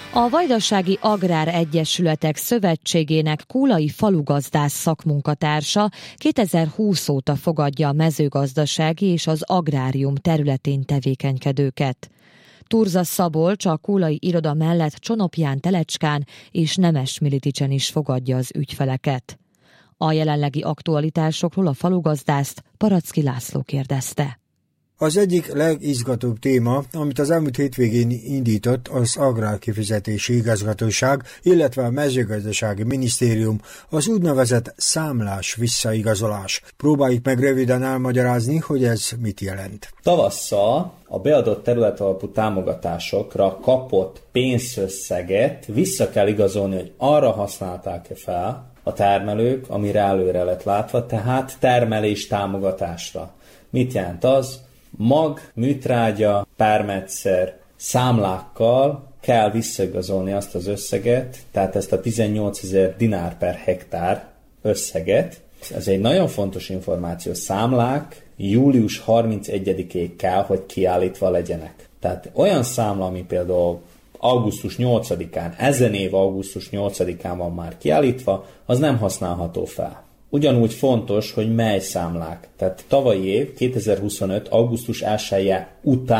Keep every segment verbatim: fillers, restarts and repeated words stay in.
A Vajdasági Agrár Egyesületek Szövetségének Kúlai falugazdász szakmunkatársa kétezer-húsz óta fogadja a mezőgazdasági és az agrárium területén tevékenykedőket. Turza Szabolcs a kúlai iroda mellett Csonopján, Telecskán és Nemesmiliticsen is fogadja az ügyfeleket. A jelenlegi aktualitásokról a falugazdást Paracki László kérdezte. Az egyik legizgatóbb téma, amit az elmúlt hétvégén indított az Agrárkifizetési Igazgatóság, illetve a Mezőgazdasági Minisztérium, az úgynevezett számlás visszaigazolás. Próbáljuk meg röviden elmagyarázni, hogy ez mit jelent. Tavasszal a beadott területalapú támogatásokra kapott pénzösszeget vissza kell igazolni, hogy arra használták-e fel a termelők, amire előre lett látva, tehát termelés támogatásra. Mit jelent az? Mag, műtrágya, pármetszer, számlákkal kell visszaigazolni azt az összeget, tehát ezt a tizennyolcezer dinár per hektár összeget. Ez egy nagyon fontos információ. Számlák július harmincegyedikéig kell, hogy kiállítva legyenek. Tehát olyan számla, ami például augusztus nyolcadikán, ezen év augusztus nyolcadikán van már kiállítva, az nem használható fel. Ugyanúgy fontos, hogy mely számlák. Tehát tavalyi év, kétezer-huszonöt. augusztus elsője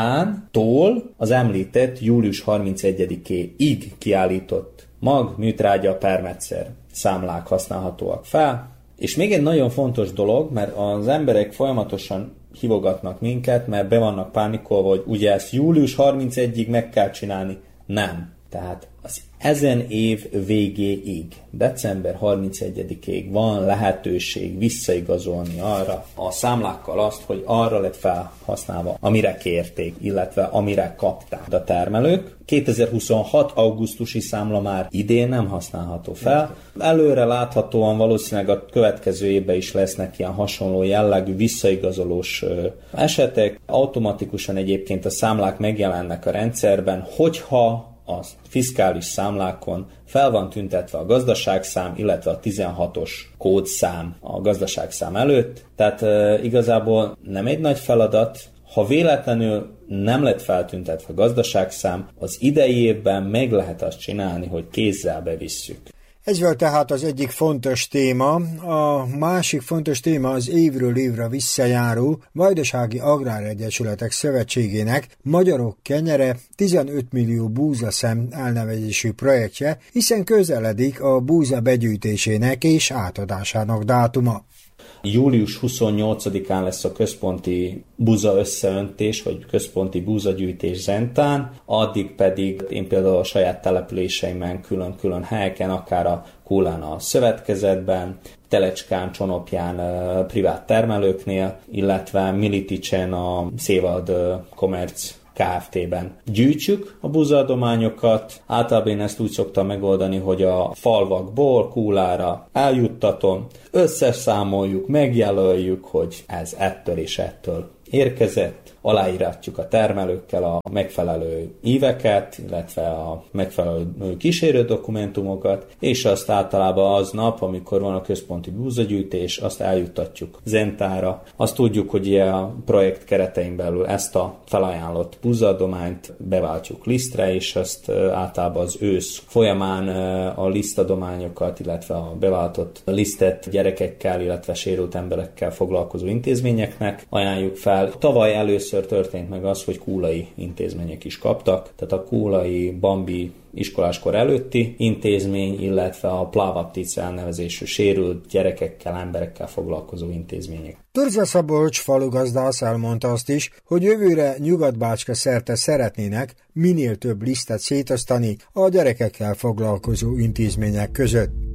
utántól az említett július harmincegyedikéig kiállított mag, műtrágya, pármetszer számlák használhatóak fel. És még egy nagyon fontos dolog, mert az emberek folyamatosan hívogatnak minket, mert be vannak pánikolva, hogy ugye ezt július harmincegyedikéig meg kell csinálni. Nem. Tehát az ezen év végéig, december harmincegyedikéig van lehetőség visszaigazolni arra a számlákkal azt, hogy arra lett felhasználva, amire kérték, illetve amire kapták a termelők. kétezer-huszonhat. augusztusi számla már idén nem használható fel. Előre láthatóan valószínűleg a következő évben is lesznek ilyen hasonló jellegű visszaigazolós esetek. Automatikusan egyébként a számlák megjelennek a rendszerben, hogyha a fiskális számlákon fel van tüntetve a gazdaságszám, illetve a tizenhatos kódszám a gazdaságszám előtt. Tehát e, igazából nem egy nagy feladat. Ha véletlenül nem lett feltüntetve a gazdaságszám, az idei évben meg lehet azt csinálni, hogy kézzel bevisszük. Ez volt tehát az egyik fontos téma. A másik fontos téma az évről évre visszajáró Vajdasági Agráregyesületek Szövetségének Magyarok Kenyere tizenöt millió búzaszem elnevezésű projektje, hiszen közeledik a búza begyűjtésének és átadásának dátuma. július huszonnyolcadikán lesz a központi búza összeöntés, vagy központi búzagyűjtés Zentán, addig pedig én például a saját településeimen külön-külön helyeken, akár a Kúlán a szövetkezetben, Telecskán, Csonopján privát termelőknél, illetve Militicsen a Szévad Commerce Kft-ben gyűjtsük a búzaadományokat. Általában én ezt úgy szoktam megoldani, hogy a falvakból Kúlára eljuttatom, összeszámoljuk, megjelöljük, hogy ez ettől és ettől érkezett, aláíratjuk a termelőkkel a megfelelő íveket, illetve a megfelelő kísérő dokumentumokat, és azt általában aznap, amikor van a központi búzagyűjtés, azt eljuttatjuk Zentára. Azt tudjuk, hogy a projekt keretein belül ezt a felajánlott búzaadományt beváltjuk lisztre, és azt általában az ősz folyamán a lisztadományokat, illetve a beváltott lisztet gyerekekkel, illetve sérült emberekkel foglalkozó intézményeknek ajánljuk fel. Tavaly először történt meg az, hogy kúlai intézmények is kaptak, tehát a kúlai Bambi iskoláskor előtti intézmény, illetve a Plavaptica elnevezésű sérült gyerekekkel, emberekkel foglalkozó intézmények. Turza Szabolcs falugazdász elmondta azt is, hogy jövőre Nyugat-Bácska szerte szeretnének minél több lisztet szétosztani a gyerekekkel foglalkozó intézmények között.